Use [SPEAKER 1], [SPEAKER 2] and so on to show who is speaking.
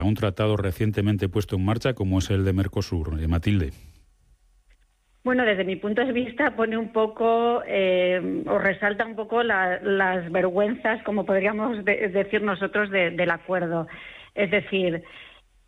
[SPEAKER 1] un tratado recientemente puesto en marcha como es el de Mercosur. Matilde.
[SPEAKER 2] Bueno, desde mi punto de vista pone un poco, o resalta un poco las vergüenzas, como podríamos decir nosotros, del acuerdo. Es decir,